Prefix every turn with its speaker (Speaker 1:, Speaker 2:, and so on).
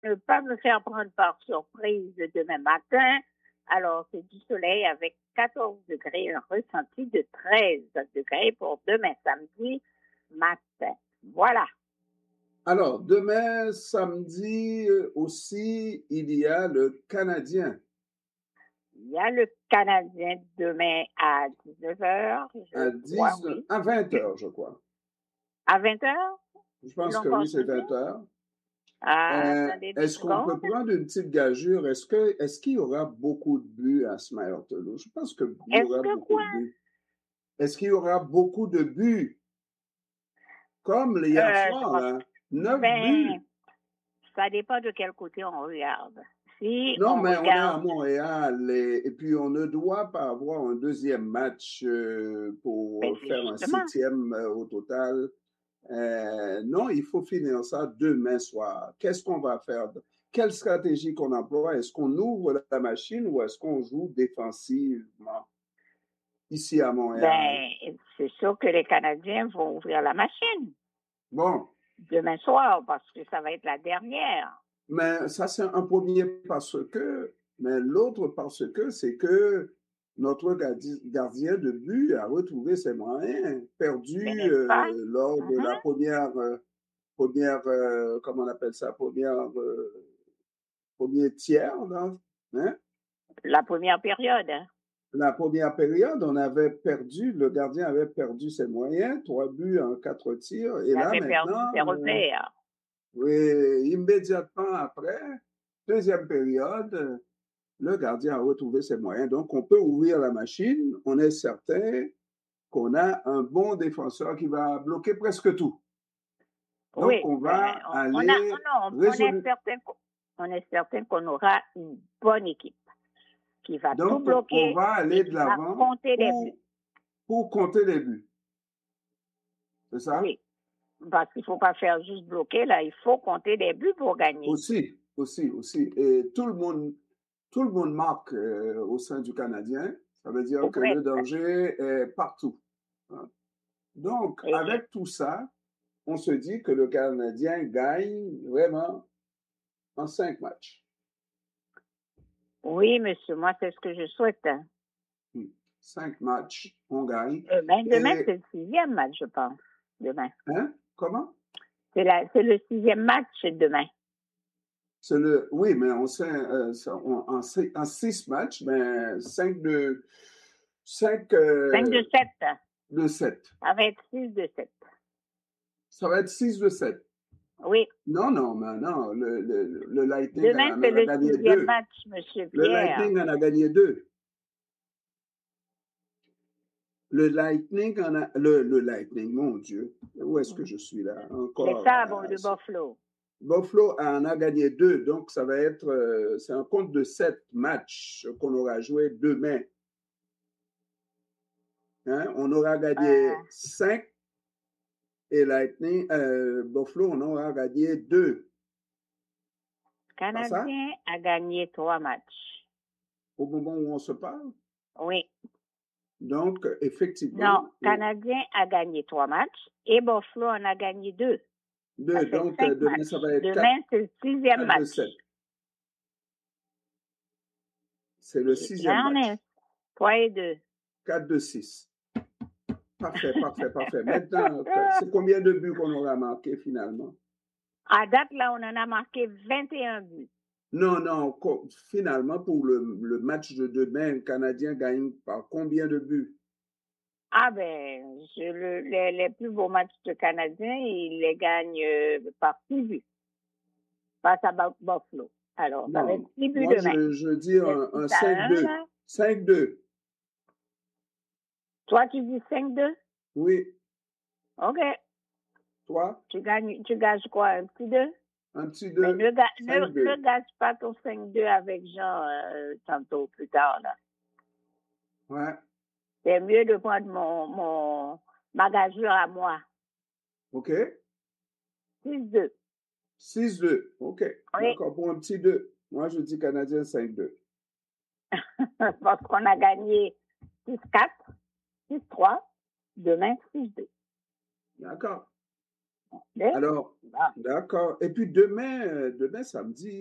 Speaker 1: ne pas me faire prendre par surprise demain matin. Alors, c'est du soleil avec 14 degrés, un ressenti de 13 degrés pour demain samedi matin. Voilà.
Speaker 2: Alors, demain samedi aussi, il y a le Canadien.
Speaker 1: Il y a le Canadien demain à 19h,
Speaker 2: à 20h, je crois.
Speaker 1: À 20h?
Speaker 2: Je pense que oui, c'est 20h.
Speaker 1: Attendez
Speaker 2: Est-ce qu'on peut prendre une petite gageure? Est-ce qu'il y aura beaucoup de buts à Smile-Ortolo? Je pense qu'il y aura beaucoup de buts. Est-ce qu'il y aura beaucoup de buts? Comme hier soir, là, 9 buts.
Speaker 1: Ça dépend de quel côté on regarde.
Speaker 2: On est à Montréal et puis on ne doit pas avoir un deuxième match pour faire un 6e au total. Non, il faut finir ça demain soir. Qu'est-ce qu'on va faire? Quelle stratégie qu'on emploie? Est-ce qu'on ouvre la machine ou est-ce qu'on joue défensivement ici à Montréal?
Speaker 1: C'est sûr que les Canadiens vont ouvrir la machine.
Speaker 2: Bon.
Speaker 1: Demain soir, parce que ça va être la dernière.
Speaker 2: Mais ça, c'est un premier mais l'autre parce que c'est que notre gardien de but a retrouvé ses moyens, perdu lors de la première, comment on appelle ça, premier tiers, là, hein?
Speaker 1: La première période. Hein?
Speaker 2: La première période, le gardien avait perdu ses moyens, 3 buts en 4 tirs, et là maintenant,
Speaker 1: perdu ses repères.
Speaker 2: Oui, immédiatement après, deuxième période, le gardien a retrouvé ses moyens. Donc, on peut ouvrir la machine. On est certain qu'on a un bon défenseur qui va bloquer presque tout. Donc,
Speaker 1: oui,
Speaker 2: on va aller...
Speaker 1: On est certain qu'on aura une bonne équipe qui va tout bloquer.
Speaker 2: On va aller de l'avant pour compter les buts. C'est ça?
Speaker 1: Oui. Parce qu'il ne faut pas faire juste bloquer, là. Il faut compter des buts pour gagner.
Speaker 2: Aussi. Et tout le monde marque au sein du Canadien. Ça veut dire que le danger est partout. Donc, avec tout ça, on se dit que le Canadien gagne vraiment en 5 matchs.
Speaker 1: Oui, monsieur, moi, c'est ce que je souhaite.
Speaker 2: 5 matchs, on gagne.
Speaker 1: Demain, c'est le 6e match, je pense. Demain.
Speaker 2: Hein? Comment?
Speaker 1: C'est le 6e match demain.
Speaker 2: Oui, mais on sait, en 6 matchs, mais 5 de 7. De 7.
Speaker 1: Ça va être 6 de 7.
Speaker 2: Ça va être 6 de 7.
Speaker 1: Oui.
Speaker 2: Non, mais non, le Lightning
Speaker 1: demain,
Speaker 2: en a gagné 2.
Speaker 1: Demain, c'est le 6e match, monsieur Pierre.
Speaker 2: Le Lightning en a gagné 2. Le Lightning, mon Dieu. Où est-ce que je suis là? Encore.
Speaker 1: Les Sabres de Buffalo.
Speaker 2: Buffalo en a gagné 2, donc ça va être, c'est un compte de 7 matchs qu'on aura joué demain. Hein? On aura gagné 5 et Lightning, Buffalo, on aura gagné 2.
Speaker 1: Le Canadien a gagné 3 matchs.
Speaker 2: Au moment où on se parle?
Speaker 1: Oui.
Speaker 2: Donc, effectivement.
Speaker 1: Non, le Canadien a gagné 3 matchs et Buffalo en a gagné 2.
Speaker 2: Donc, demain, ça va être 4.
Speaker 1: Demain, c'est le 6e match.
Speaker 2: C'est le 6e match.
Speaker 1: 3 et 2.
Speaker 2: 4 de 6. Parfait. Maintenant, c'est combien de buts qu'on aura marqué finalement?
Speaker 1: À date, là, on en a marqué 21 buts.
Speaker 2: Non, finalement, pour le match de demain, le Canadien gagne par combien de buts?
Speaker 1: Les plus beaux matchs de Canadiens, ils les gagnent par 6 buts. Face à Buffalo. Alors, ça va être 6 buts demain.
Speaker 2: Je dis un 5-2. 5-2.
Speaker 1: Toi, tu dis 5-2?
Speaker 2: Oui.
Speaker 1: OK.
Speaker 2: Toi?
Speaker 1: Tu gages quoi? Un petit 2?
Speaker 2: Un petit 2.
Speaker 1: Mais ne gage pas ton 5-2 avec Jean tantôt, plus tard, là.
Speaker 2: Ouais.
Speaker 1: C'est mieux de prendre ma gageure à moi.
Speaker 2: OK.
Speaker 1: 6-2.
Speaker 2: 6-2. OK. Oui. D'accord, pour un petit 2. Moi, je dis Canadien 5-2.
Speaker 1: Parce qu'on a gagné 6-4, 6-3, demain 6-2.
Speaker 2: D'accord.
Speaker 1: Hein?
Speaker 2: Alors,
Speaker 1: Bon.
Speaker 2: d'accord. Et puis demain, demain samedi,